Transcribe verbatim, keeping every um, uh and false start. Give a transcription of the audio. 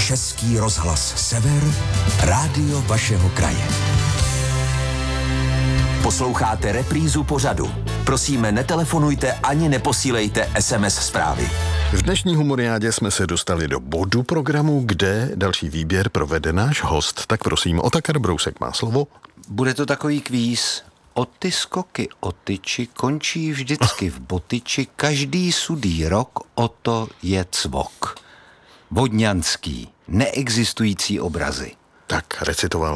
Český rozhlas Sever, rádio vašeho kraje. Posloucháte reprízu pořadu. Prosíme, netelefonujte ani neposílejte es em es zprávy. V dnešní humoriádě jsme se dostali do bodu programu, kde další výběr provede náš host. Tak prosím, Otakar Brousek má slovo. Bude to takový kvíz. O ty skoky o tyči končí vždycky v botyči, každý sudý rok o to je cvok. Vodňanský, neexistující obrazy. Tak recitoval